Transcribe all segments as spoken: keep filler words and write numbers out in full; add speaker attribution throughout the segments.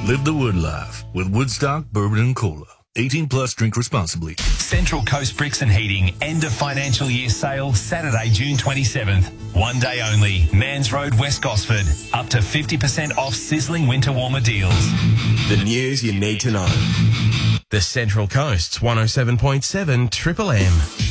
Speaker 1: Live the Wood life with Woodstock Bourbon and Cola. eighteen plus, drink responsibly.
Speaker 2: Central Coast Bricks and Heating end of financial year sale Saturday, June twenty-seventh. One day only. Mans Road, West Gosford. Up to fifty percent off sizzling winter warmer deals.
Speaker 3: The news you need to know. The Central Coast's one oh seven point seven Triple M.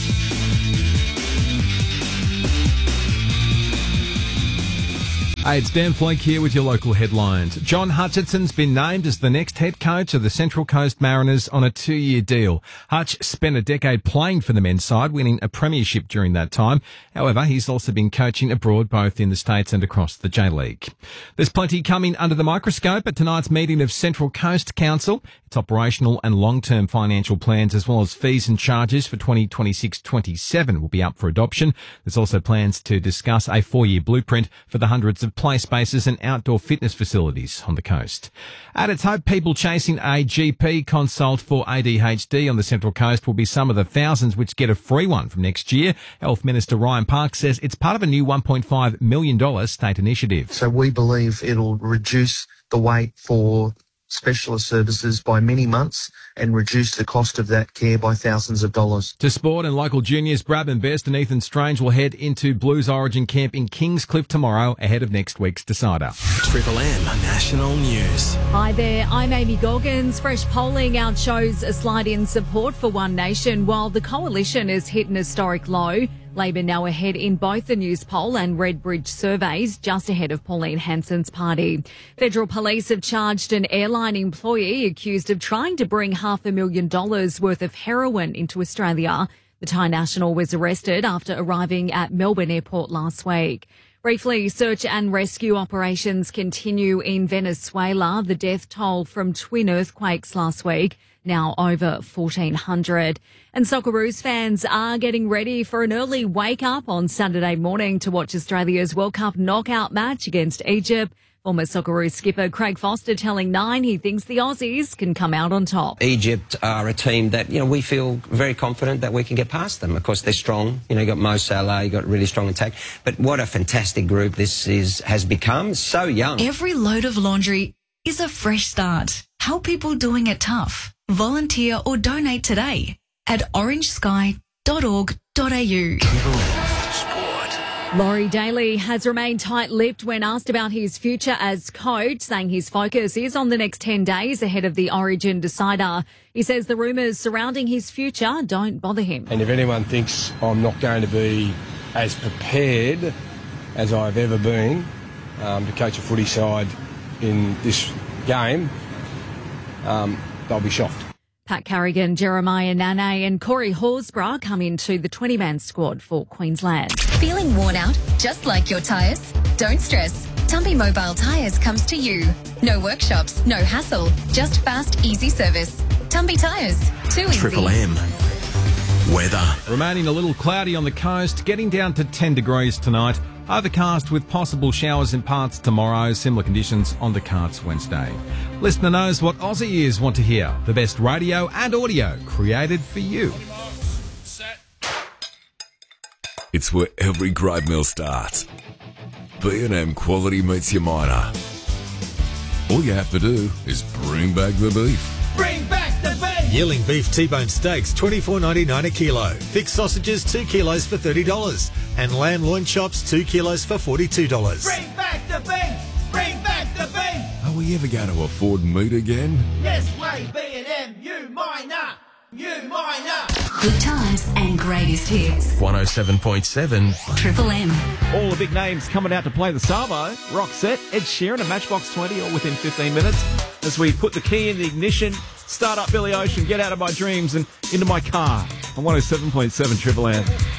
Speaker 4: Hey, it's Dan Flake here with your local headlines. John Hutchinson's been named as the next head coach of the Central Coast Mariners on a two-year deal. Hutch spent a decade playing for the men's side, winning a premiership during that time. However, he's also been coaching abroad, both in the States and across the J-League. There's plenty coming under the microscope at tonight's meeting of Central Coast Council. Its operational and long-term financial plans, as well as fees and charges for twenty twenty-six twenty-seven, will be up for adoption. There's also plans to discuss a four-year blueprint for the hundreds of play spaces and outdoor fitness facilities on the coast. At its hope, people chasing a G P consult for A D H D on the Central Coast will be some of the thousands which get a free one from next year. Health Minister Ryan Park says it's part of a new one point five million dollars state initiative.
Speaker 5: So we believe it'll reduce the wait for specialist services by many months and reduce the cost of that care by thousands of dollars.
Speaker 4: To sport and local juniors, Brabham Best and Ethan Strange will head into Blues Origin camp in Kingscliff tomorrow ahead of next week's decider.
Speaker 3: Triple M National News.
Speaker 6: Hi there, I'm Amy Goggins. Fresh polling outshows a slide in support for One Nation while the coalition has hit an historic low. Labor now ahead in both the News poll and Redbridge surveys, just ahead of Pauline Hanson's party. Federal police have charged an airline employee accused of trying to bring half a million dollars worth of heroin into Australia. The Thai national was arrested after arriving at Melbourne Airport last week. Briefly, search and rescue operations continue in Venezuela. The death toll from twin earthquakes last week, now over fourteen hundred. And Socceroos fans are getting ready for an early wake-up on Saturday morning to watch Australia's World Cup knockout match against Egypt. Former Socceroos skipper Craig Foster telling Nine he thinks the Aussies can come out on top.
Speaker 7: Egypt are a team that, you know, we feel very confident that we can get past them. Of course, they're strong. You know, you got Mo Salah, you got really strong attack. But what a fantastic group this is has become. So young.
Speaker 8: Every load of laundry is a fresh start. Help people doing it tough. Volunteer or donate today at orange sky dot org dot a u.
Speaker 6: Laurie Daly has remained tight-lipped when asked about his future as coach, saying his focus is on the next ten days ahead of the Origin decider. He says the rumours surrounding his future don't bother him.
Speaker 9: And if anyone thinks I'm not going to be as prepared as I've ever been um, to coach a footy side in this game, um, they'll be shocked.
Speaker 6: Pat Carrigan, Jeremiah Nane and Corey Horsburgh come into the twenty-man squad for Queensland.
Speaker 10: Feeling worn out, just like your tyres? Don't stress. Tumby Mobile Tyres comes to you. No workshops, no hassle, just fast, easy service. Tumby Tyres, too easy.
Speaker 3: Triple M. Weather.
Speaker 4: Remaining a little cloudy on the coast, getting down to ten degrees tonight. Overcast with possible showers in parts tomorrow. Similar conditions on the cards Wednesday. Listener knows what Aussie ears want to hear. The best radio and audio created for you.
Speaker 11: It's where every great meal starts. B and M quality meets your miner. All you have to do is bring back the beef.
Speaker 12: Bring back the beef! Yearling beef T-bone steaks, twenty-four ninety-nine a kilo. Thick sausages, two kilos for thirty dollars. And lamb loin chops, two kilos for forty-two dollars.
Speaker 13: Bring back the beef! Bring back the beef!
Speaker 11: Are we ever going to afford meat again?
Speaker 13: Yes way, B and M, you miner! You miner!
Speaker 8: Good times and greatest hits.
Speaker 3: one oh seven point seven
Speaker 8: Triple M.
Speaker 14: All the big names coming out to play the Sabo. Roxette, Ed Sheeran and Matchbox twenty all within fifteen minutes. As we put the key in the ignition, start up Billy Ocean, get out of my dreams and into my car on one oh seven point seven Triple M.